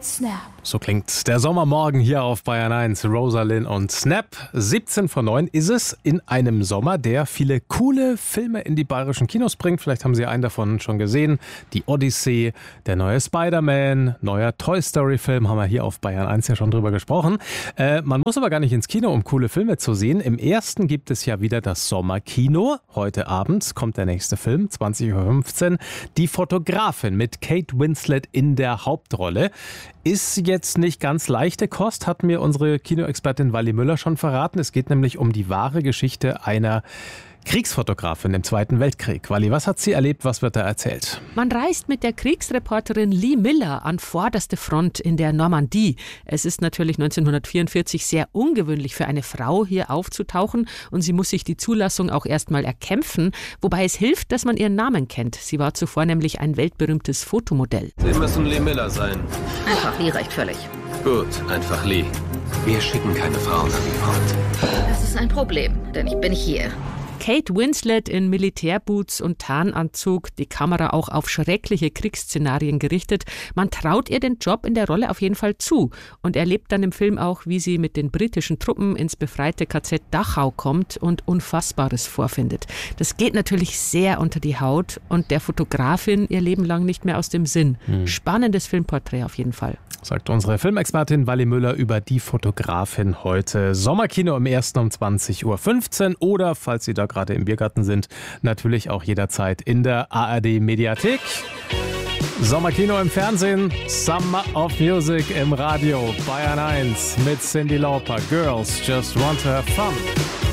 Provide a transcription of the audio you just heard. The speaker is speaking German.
Snap. So klingt der Sommermorgen hier auf Bayern 1. Rosalind und Snap. 17:09 ist es in einem Sommer, der viele coole Filme in die bayerischen Kinos bringt. Vielleicht haben Sie einen davon schon gesehen. Die Odyssee, der neue Spider-Man, neuer Toy Story-Film, haben wir hier auf Bayern 1 ja schon drüber gesprochen. Man muss aber gar nicht ins Kino, um coole Filme zu sehen. Im ersten gibt es ja wieder das Sommerkino. Heute Abend kommt der nächste Film, 20:15 Uhr. Die Fotografin mit Kate Winslet in der Hauptrolle. Ist jetzt nicht ganz leichte Kost, hat mir unsere Kinoexpertin Wally Müller schon verraten. Es geht nämlich um die wahre Geschichte einer Kriegsfotografin im Zweiten Weltkrieg. Wally, was hat sie erlebt? Was wird da erzählt? Man reist mit der Kriegsreporterin Lee Miller an vorderste Front in der Normandie. Es ist natürlich 1944 sehr ungewöhnlich für eine Frau hier aufzutauchen und sie muss sich die Zulassung auch erstmal erkämpfen, wobei es hilft, dass man ihren Namen kennt. Sie war zuvor nämlich ein weltberühmtes Fotomodell. Sie müssen Lee Miller sein. Einfach Lee reicht völlig. Gut, einfach Lee. Wir schicken keine Frauen an die Front. Das ist ein Problem, denn ich bin hier. Kate Winslet in Militärboots und Tarnanzug, die Kamera auch auf schreckliche Kriegsszenarien gerichtet. Man traut ihr den Job in der Rolle auf jeden Fall zu und erlebt dann im Film auch, wie sie mit den britischen Truppen ins befreite KZ Dachau kommt und Unfassbares vorfindet. Das geht natürlich sehr unter die Haut und der Fotografin ihr Leben lang nicht mehr aus dem Sinn. Spannendes Filmporträt auf jeden Fall. Sagt unsere Filmexpertin Wally Müller über die Fotografin heute. Sommerkino im 1. um 20:15 Uhr oder, falls Sie da gerade im Biergarten sind, natürlich auch jederzeit in der ARD-Mediathek. Sommerkino im Fernsehen, Summer of Music im Radio, Bayern 1 mit Cyndi Lauper. Girls just want to have fun.